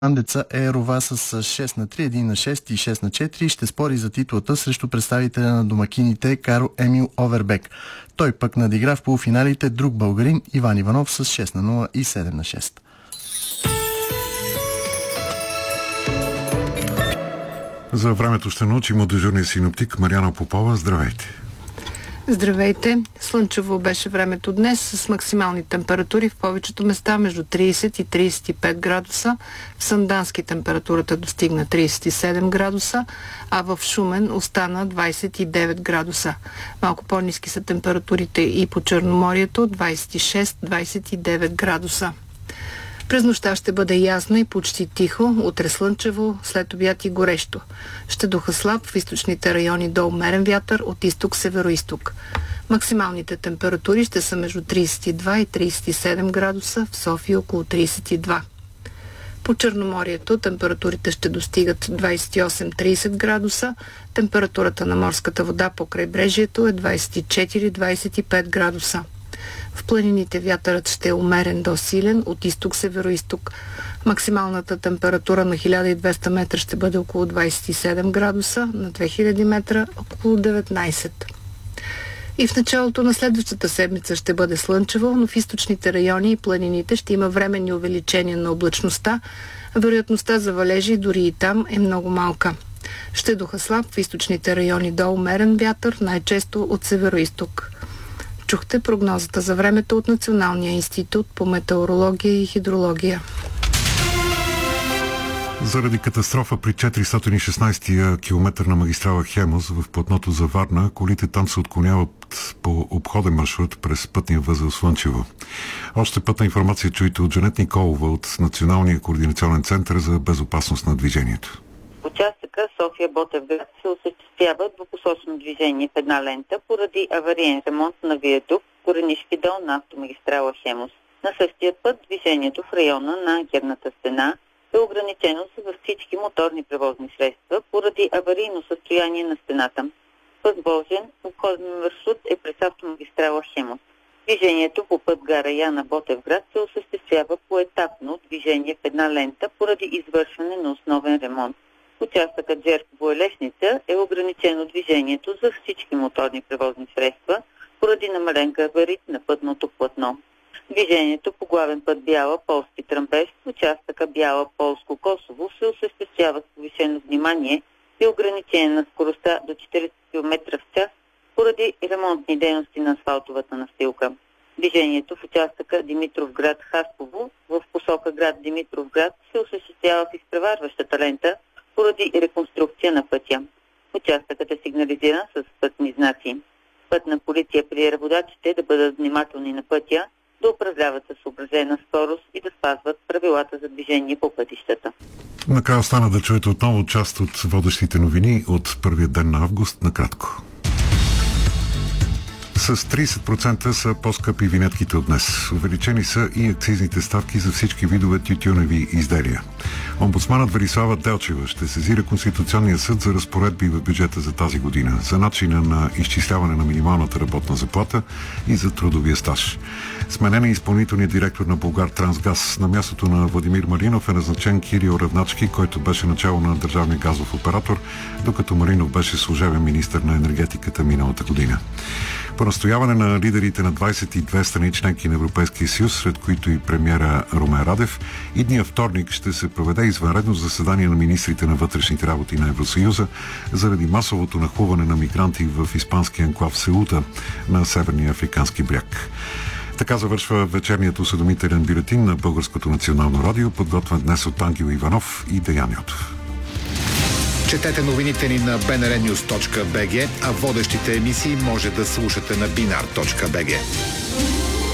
Андеца е рова с 6-3, 1-6 и 6-4 и ще спори за титлата срещу представителя на домакините Карл Емил Овербек. Той пък надигра в полуфиналите друг българин Иван Иванов с 6-0 и 7-6. За времето ще научим от дежурния синоптик Мариана Попова. Здравейте! Здравейте! Слънчево беше времето днес с максимални температури в повечето места между 30 и 35 градуса. В Сандански температурата достигна 37 градуса, а в Шумен остана 29 градуса. Малко по-ниски са температурите и по Черноморието, 26-29 градуса. През нощта ще бъде ясно и почти тихо, утре слънчево, след обяд и горещо. Ще духа слаб, в източните райони до умерен вятър, от изток-североизток. Максималните температури ще са между 32 и 37 градуса, в София около 32. По Черноморието температурите ще достигат 28-30 градуса, температурата на морската вода по крайбрежието е 24-25 градуса. В планините вятърът ще е умерен до силен от изток-североизток. Максималната температура на 1200 метра ще бъде около 27 градуса, на 2000 метра около 19. И в началото на следващата седмица ще бъде слънчево, но в източните райони и планините ще има временни увеличения на облачността. Вероятността за валежи дори и там е много малка. Ще духа слаб в източните райони до умерен вятър, най-често от североизток. Чухте прогнозата за времето от Националния институт по метеорология и хидрология. Заради катастрофа при 416-я километър на магистрала Хемус в платното за Варна, колите там се отклоняват по обходен маршрут през пътния възел Слънчево. Още пътна информация чуйте от Жанет Николова от Националния координационен център за безопасност на движението. Участъка София-Ботевград се осъществява двупосочно движение в една лента поради авариен ремонт на виадукт Коренишки дол на автомагистрала Хемус. На същия път движението в района на Герната стена е ограничено във всички моторни превозни средства поради аварийно състояние на стената. Възможен обходен маршрут е през автомагистрала Хемус. Движението по път гара Яна Ботевград се осъществява поетапно движение в една лента поради извършване на основен ремонт. Участъкът Джерково-Елешница е ограничено движението за всички моторни превозни средства поради намален габарит на пътното платно. Движението по главен път Бяла-Полски Тръмпеш в участъка Бяла-Полско-Косово се осъществява с повишено внимание и ограничение на скоростта до 40 км в час поради ремонтни дейности на асфалтовата настилка. Движението в участъка Димитровград-Хасково в посока град Димитровград се осъществява в изпреварващата лента поради реконструкция на пътя. Участъкът е сигнализиран с пътни знаци. Пътна полиция прие водачите да бъдат внимателни на пътя, да управляват със съобразена скорост и да спазват правилата за движение по пътищата. Накрая остана да чуете отново част от водещите новини от първия ден на август, накратко. С 30% са по-скъпи винетките от днес. Увеличени са и акцизните ставки за всички видове тютюневи изделия. Омбудсманът Велислава Делчева ще сезира Конституционния съд за разпоредби в бюджета за тази година, за начина на изчисляване на минималната работна заплата и за трудовия стаж. Сменен е изпълнителният директор на Булгартрансгаз. На мястото на Владимир Маринов е назначен Кирил Равначки, който беше начало на държавния газов оператор, докато Маринов беше служебен министър на енергетиката миналата година. По настояване на лидерите на 22 страни членки на Европейския съюз, сред които и премиера Румен Радев, идния вторник ще се проведе извънредно заседание на министрите на вътрешните работи на Евросъюза заради масовото нахлуване на мигранти в испанския анклав Сеута на Северния африкански бряг. Така завършва вечерният осведомителен бюлетин на Българското национално радио, подготвен днес от Ангел Иванов и Деян Йотов. Четете новините ни на bnrnews.bg, а водещите емисии може да слушате на binar.bg.